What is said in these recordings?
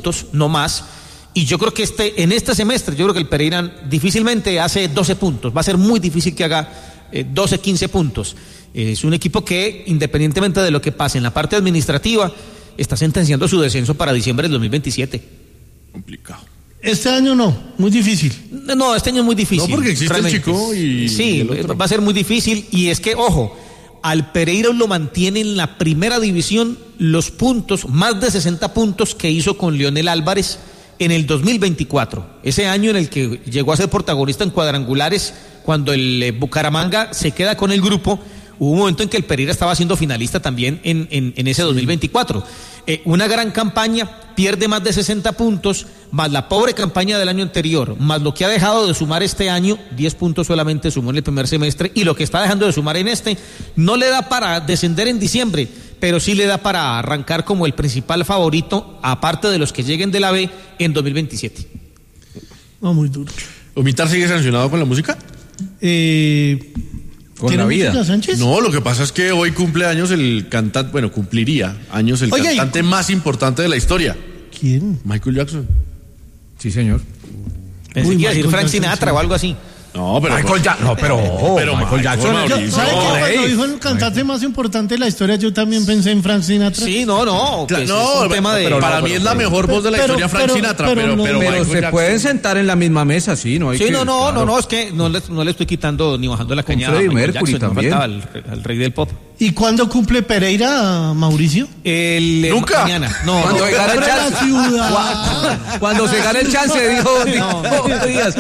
puntos, no más. Y yo creo que en este semestre, yo creo que el Pereira difícilmente hace 12 puntos. Va a ser muy difícil que haga 12, 15 puntos. Es un equipo que, independientemente de lo que pase en la parte administrativa, está sentenciando su descenso para diciembre del 2027. Complicado. Este año no, muy difícil. No, este año es muy difícil. No, porque existe realmente. el Chico y sí, el otro. va a ser muy difícil. Y es que, ojo, al Pereira lo mantiene en la primera división los puntos, más de 60 puntos que hizo con Leonel Álvarez en el 2024. Ese año en el que llegó a ser protagonista en cuadrangulares, cuando el Bucaramanga se queda con el grupo. Hubo un momento en que el Pereira estaba siendo finalista también en ese 2024. Una gran campaña, pierde más de 60 puntos, más la pobre campaña del año anterior, más lo que ha dejado de sumar este año, 10 puntos solamente sumó en el primer semestre, y lo que está dejando de sumar en este, no le da para descender en diciembre, pero sí le da para arrancar como el principal favorito, aparte de los que lleguen de la B, en 2027. No, muy duro. ¿Omitar sigue sancionado con la música? Con la vida. Música, Sánchez? No, lo que pasa es que hoy cumple años el cantante, bueno, cumpliría años el cantante más importante de la historia. ¿Quién? Michael Jackson. Sí, señor. Pensé que iba a decir Frank Sinatra o algo así. No, pero Michael Jackson. No, pero Michael Jackson. ¿Sabe que cuando dijo el cantante más importante de la historia, yo también pensé en Frank Sinatra? Sí, no. Pues no, es un tema de... pero para mí es la mejor voz de la historia, Frank Sinatra, pero Pero se pueden sentar en la misma mesa, sí, no hay Sí, que, no, claro. es que no le estoy quitando ni bajando la cañada. Freddie a Michael Mercury Jackson, también. No faltaba al rey del pop. ¿Y cuándo cumple Pereira, Mauricio? ¿Nunca? Mañana. No, Cuando se gane el Siempre chance. la ciudad. Cuando se gane el chance, dijo Díaz.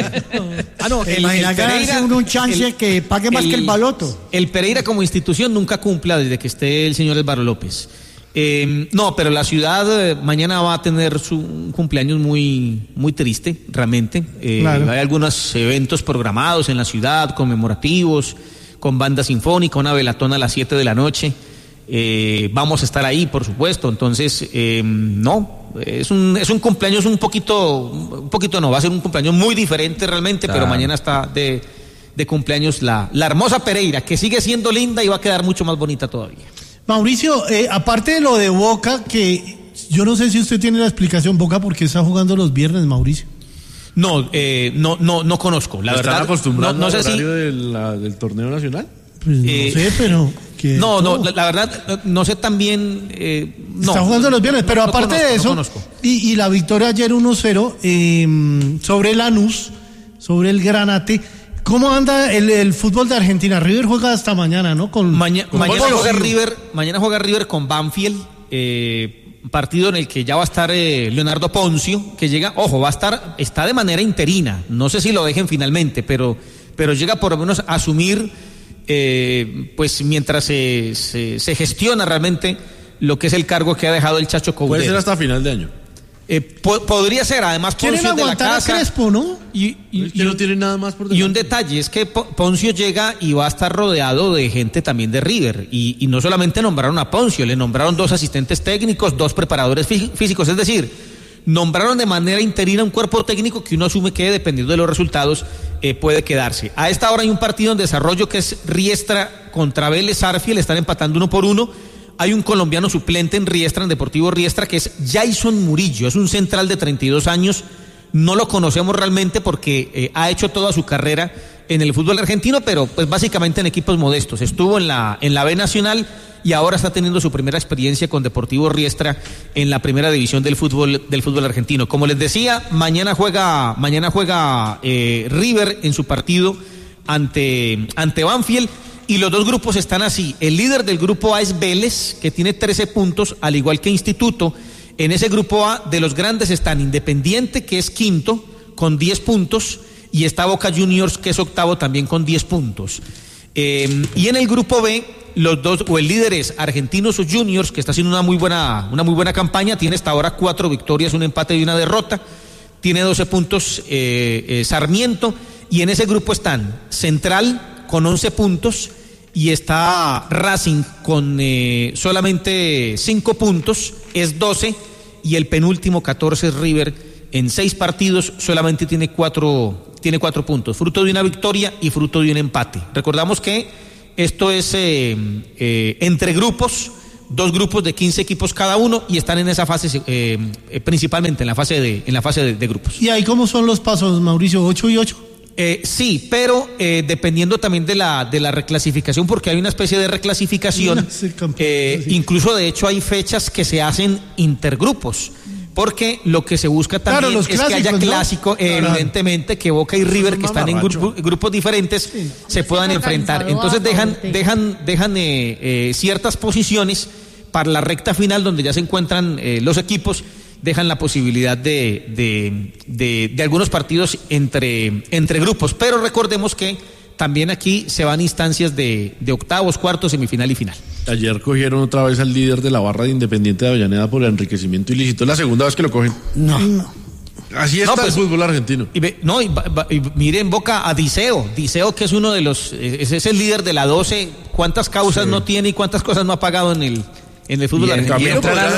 Imagina ganarse uno un chance que pague más que el baloto. El Pereira como institución nunca cumpla desde que esté el señor Álvaro López. No, pero la ciudad mañana va a tener un cumpleaños muy, muy triste, realmente. Claro. Hay algunos eventos programados en la ciudad, conmemorativos, con banda sinfónica, una velatona a las 7 de la noche. Vamos a estar ahí, por supuesto. Entonces, no, es un cumpleaños un poquito no, va a ser un cumpleaños muy diferente realmente, Claro. pero mañana está de cumpleaños la hermosa Pereira, que sigue siendo linda y va a quedar mucho más bonita todavía. Mauricio, aparte de lo de Boca, que yo no sé si usted tiene la explicación, Boca, ¿por qué está jugando los viernes, Mauricio? No conozco, la verdad. ¿Están acostumbrados no sé al si horario del torneo nacional? Pues no sé, pero... la verdad, no sé también... no, está jugando los viernes, pero no aparte conozco, de eso, no conozco. y la victoria ayer 1-0 sobre Lanús, sobre el Granate. ¿Cómo anda el fútbol de Argentina? River juega hasta mañana, ¿no? Mañana juega River con Banfield, partido en el que ya va a estar Leonardo Poncio, que llega, ojo, está de manera interina, no sé si lo dejen finalmente, pero llega por lo menos a asumir, pues mientras se gestiona realmente lo que es el cargo que ha dejado el Chacho Coudet. Puede ser hasta final de año. Podría ser, además quieren Poncio de la aguantar casa. a Crespo, ¿no? Es que no tiene nada más por delante. Y un detalle es que Poncio llega y va a estar rodeado de gente también de River, y no solamente nombraron a Poncio, le nombraron 2 asistentes técnicos, 2 preparadores físicos, es decir, nombraron de manera interina un cuerpo técnico que uno asume que, dependiendo de los resultados, puede quedarse. A esta hora hay un partido en desarrollo que es Riestra contra Vélez Sarsfield, están empatando 1-1. Hay un colombiano suplente en Riestra, en Deportivo Riestra, que es Jason Murillo, es un central de 32 años, no lo conocemos realmente porque ha hecho toda su carrera en el fútbol argentino, pero pues básicamente en equipos modestos. Estuvo en la B Nacional y ahora está teniendo su primera experiencia con Deportivo Riestra en la primera división del fútbol argentino. Como les decía, mañana juega River en su partido ante Banfield. Y los 2 grupos están así. El líder del grupo A es Vélez, que tiene 13 puntos, al igual que Instituto. En ese grupo A de los grandes están Independiente, que es quinto, con 10 puntos, y está Boca Juniors, que es octavo, también con 10 puntos. Y en el grupo B, el líder es Argentinos Juniors, que está haciendo una muy buena campaña, tiene hasta ahora 4 victorias, un empate y una derrota, tiene 12 puntos Sarmiento, y en ese grupo están Central con 11 puntos, y está Racing con solamente 5 puntos, es 12, y el penúltimo 14 es River, en 6 partidos solamente tiene 4 puntos, fruto de una victoria y fruto de un empate. Recordamos que esto es entre grupos, 2 grupos de 15 equipos cada uno y están en esa fase, principalmente en la fase de grupos. ¿Y ahí cómo son los pasos, Mauricio? ¿8 y 8? Sí, pero dependiendo también de la reclasificación, porque hay una especie de reclasificación, incluso de hecho hay fechas que se hacen intergrupos, porque lo que se busca también es que haya clásico, ¿no? Evidentemente que Boca y River, que están en grupos diferentes, se puedan enfrentar. Entonces dejan ciertas posiciones para la recta final donde ya se encuentran los equipos, dejan la posibilidad de algunos partidos entre grupos, pero recordemos que también aquí se van instancias de octavos, cuartos, semifinal y final. Ayer cogieron otra vez al líder de la barra de Independiente de Avellaneda por el enriquecimiento ilícito. Es la segunda vez que lo cogen. No. Así está el fútbol argentino. Y miren Boca a Diceo, que es uno de los, es el líder de la 12. ¿Cuántas causas no tiene y cuántas cosas no ha pagado en el fútbol argentino?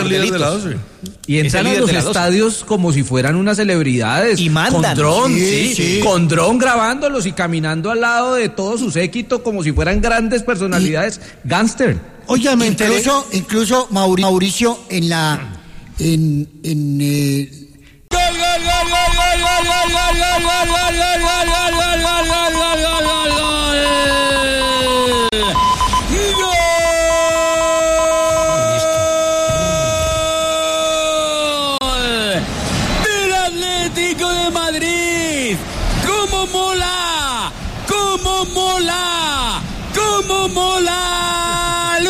Y entran a los estadios como si fueran unas celebridades. Y mandan. Con dron, con dron grabándolos y caminando al lado de todo su séquito como si fueran grandes personalidades gángster. Oye, incluso Mauricio en la... ¡Cómo mola!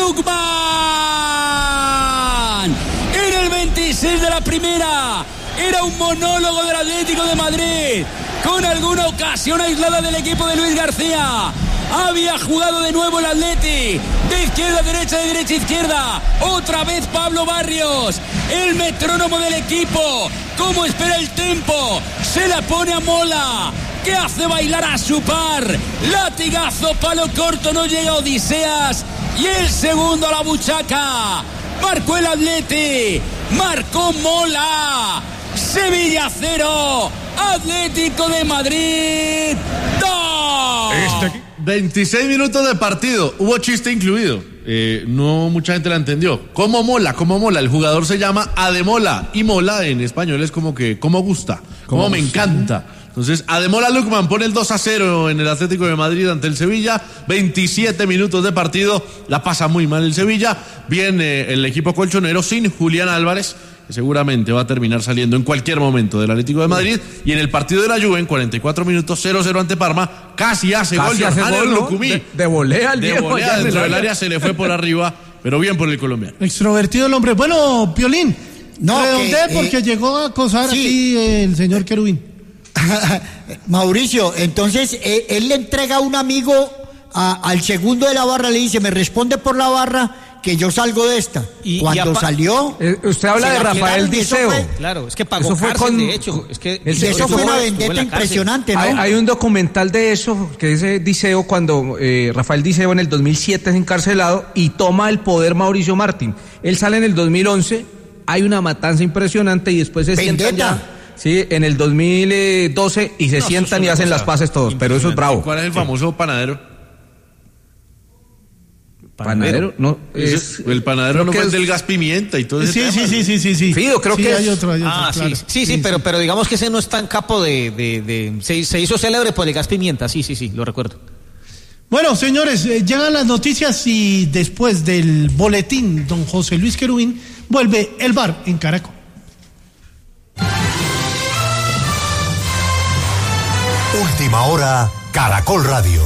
¡Lukman! Era el 26 de la primera. Era un monólogo del Atlético de Madrid, con alguna ocasión aislada del equipo de Luis García. Había jugado de nuevo el Atleti, de izquierda a derecha, de derecha a izquierda. Otra vez Pablo Barrios, el metrónomo del equipo. ¿Cómo espera el tempo? Se la pone a Mola, que hace bailar a su par. Latigazo, palo corto, no llega Odiseas. Y el segundo a la buchaca. Marcó el Atleti, marcó Mola. Sevilla 0, Atlético de Madrid 2. 26 minutos de partido, hubo chiste incluido. No mucha gente la entendió. ¿Cómo mola? El jugador se llama Ademola, y mola en español es como que, ¿cómo gusta? ¿Cómo me encanta? Entonces, Ademola Lukman pone el 2-0 en el Atlético de Madrid ante el Sevilla. 27 minutos de partido, la pasa muy mal el Sevilla. Viene el equipo colchonero sin Julián Álvarez, que seguramente va a terminar saliendo en cualquier momento del Atlético de Madrid. Y en el partido de la Juve, en 44 minutos, 0-0 ante Parma, casi hace gol. De volea al de volea dentro del área, se le fue por arriba, pero bien por el colombiano. Extrovertido el hombre. Bueno, Piolín, porque llegó a acosar aquí el señor Querubín. Mauricio, entonces él le entrega a un amigo al segundo de la barra, le dice, me responde por la barra que yo salgo de esta. Cuando salió... usted habla de Rafael Diceo. Claro, es que pagó cárcel, de hecho. Es que eso fue una vendetta impresionante, ¿no? Hay un documental de eso, que es Diceo, cuando Rafael Diceo en el 2007 es encarcelado y toma el poder Mauricio Martín. Él sale en el 2011, hay una matanza impresionante y después se sientan ya... Sí, en el 2012 y se sientan y hacen las paces todos, pero eso es bravo. ¿Cuál es el famoso panadero? ¿Panadero? No, es... El panadero no fue el del gas pimienta y todo eso. Sí. Fido, creo que hay otro, claro. Sí, pero digamos que ese no es tan capo se hizo célebre por el gas pimienta, sí, lo recuerdo. Bueno, señores, llegan las noticias y después del boletín, don José Luis Querubín, vuelve el bar en Caracol. Última hora, Caracol Radio.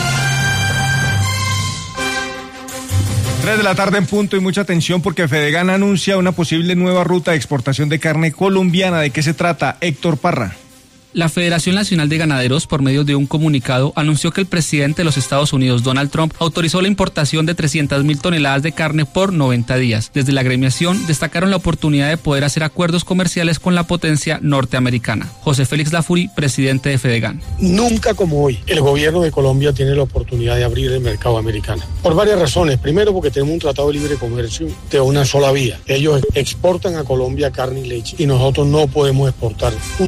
3 de la tarde en punto y mucha atención porque Fedegan anuncia una posible nueva ruta de exportación de carne colombiana. ¿De qué se trata, Héctor Parra? La Federación Nacional de Ganaderos, por medio de un comunicado, anunció que el presidente de los Estados Unidos, Donald Trump, autorizó la importación de 300.000 toneladas de carne por 90 días. Desde la agremiación destacaron la oportunidad de poder hacer acuerdos comerciales con la potencia norteamericana. José Félix Lafuri, presidente de Fedegan. Nunca como hoy, el gobierno de Colombia tiene la oportunidad de abrir el mercado americano. Por varias razones. Primero, porque tenemos un tratado de libre comercio de una sola vía. Ellos exportan a Colombia carne y leche y nosotros no podemos exportar